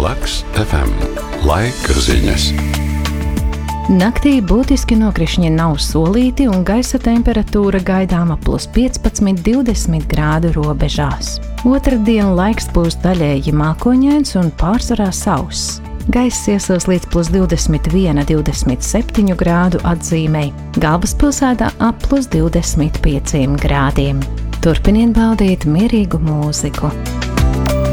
Laks FM. Laika ziņas. Naktī būtiski nokrišņi nav solīti un gaisa temperatūra gaidāma +15–20 grādu robežās. Otradien laiks būs daļēji mākoņains un pārsvarā sauss. Gaiss iesils līdz +21–27 grādu atzīmei, galvaspilsētā ap +25 grādiem. Turpiniet baudīt mierīgu mūziku.